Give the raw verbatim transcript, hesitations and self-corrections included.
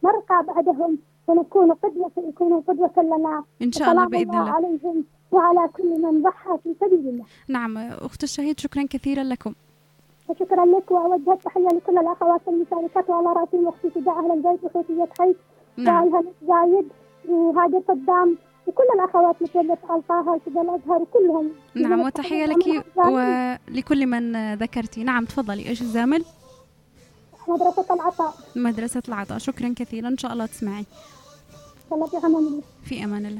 نرقى بعدهم ونكون قدوة، يكونوا قدوة لنا إن شاء الله بإذن الله الله عليهم وعلى كل من ضحى في سبيل الله. نعم أخت الشهيد، شكرا كثيرا لكم. وشكرا لك، وأوجه التحية لكل الأخوات المشاركات وعلى رأسهم أختي فداء أهل البيت وخوتية حي نعم. وهند زايد وهاجر صدام وكل الأخوات مثل ألقاها وسيدة الأزهر وكلهم. نعم، وتحية لك ولكل من ذكرتي. نعم تفضلي. إيش الزامل؟ مدرسة العطاء. مدرسة العطاء، شكرا كثيرا، إن شاء الله تسمعي. في أمان الله. في أمان الله.